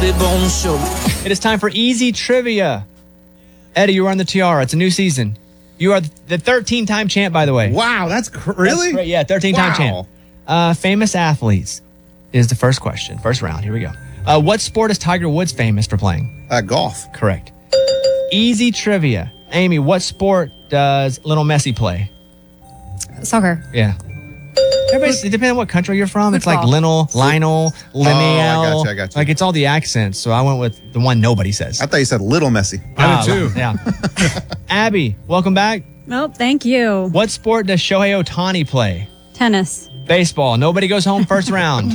It is time for easy trivia. Eddie, you are on the tiara. It's a new season. You are the 13-time champ, by the way. Wow, really? That's yeah, 13-time champ. Famous athletes is the first question. First round. Here we go. What sport is Tiger Woods famous for playing? Golf. Correct. Easy trivia. Amy, what sport does Lionel Messi play? Soccer. Yeah. Everybody's, depending on what country you're from, it's like Football. Lionel, Linnell. I got you. Like it's all the accents. So I went with the one nobody says. I thought you said Little Messi. I did too. Yeah. Abby, welcome back. Oh, thank you. What sport does Shohei Ohtani play? Tennis. Baseball. Nobody goes home first round.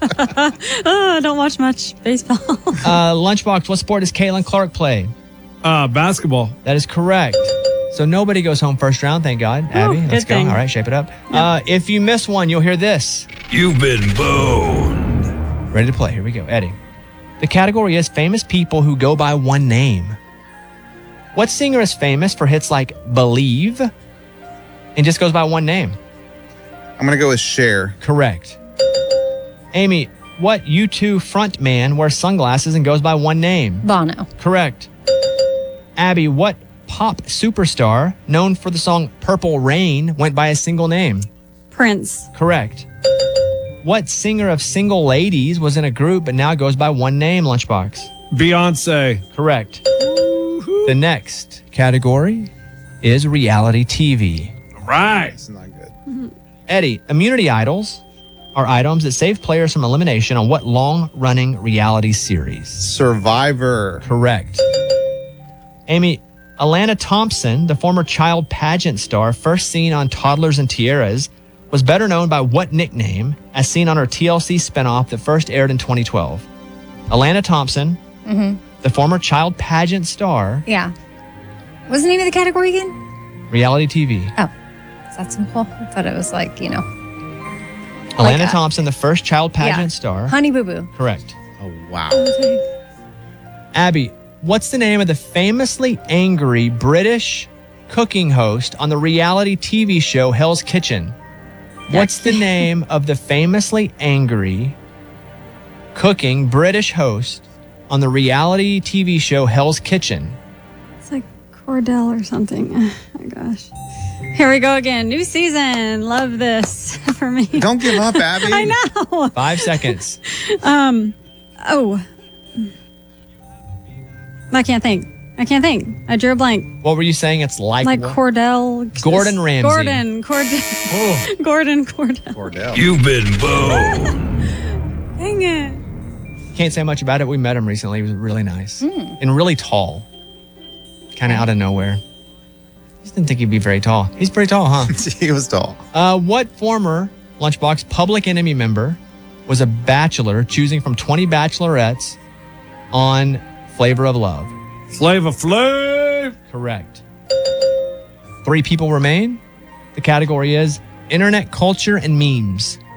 I don't watch much baseball. Lunchbox, what sport does Caitlin Clark play? Basketball. That is correct. So nobody goes home first round, thank God. Abby, let's go. thing. All right, shape it up. If you miss one, you'll hear this. You've been boned. Ready to play. Here we go. Eddie. The category is famous people who go by one name. What singer is famous for hits like Believe and just goes by one name? I'm going to go with Cher. Correct. Amy, what U2 frontman wears sunglasses and goes by one name? Bono. Correct. Abby, what pop superstar known for the song Purple Rain went by a single name? Prince. Correct. What singer of Single Ladies was in a group but now goes by one name, Lunchbox? Beyonce. Correct. The next category is reality TV. Right. It's not good. Eddie, immunity idols are items that save players from elimination on what long-running reality series? Survivor. Correct. Amy, Alana Thompson, the former child pageant star first seen on Toddlers and Tiaras, was better known by what nickname as seen on her TLC spinoff that first aired in 2012? Alana Thompson, the former child pageant star, Yeah. What's the name of the category again? reality TV. Oh, is that simple? I thought it was like, Alana Thompson, the first child pageant star. Honey Boo Boo. Correct. Oh, wow. Abby, what's the name of the famously angry British cooking host on the reality TV show Hell's Kitchen? What's the name of the famously angry cooking British host on the reality TV show Hell's Kitchen? It's like Cordell or something. Oh my gosh. Here we go again. New season. Love this for me. Don't give up, Abby. I know. 5 seconds. Oh. I can't think. I drew a blank. What were you saying? It's like what? Cordell. Gordon Ramsay. Cordell. Gordon Cordell. Cordell. You've been boned. Dang it. Can't say much about it. We met him recently. He was really nice and really tall. Kind of out of nowhere. Just didn't think he'd be very tall. He's pretty tall, huh? He was tall. What former Lunchbox Public Enemy member was a bachelor choosing from 20 bachelorettes on Flavor of Love? Flavor Flav. Correct. 3 people remain. The category is internet culture and memes.